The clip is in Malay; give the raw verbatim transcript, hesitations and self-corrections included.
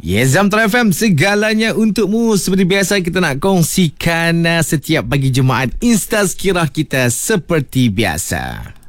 Yes, Jam True F M, segalanya untukmu. Seperti biasa kita nak kongsikan uh, setiap pagi Jumaat Insta Sekirah kita seperti biasa.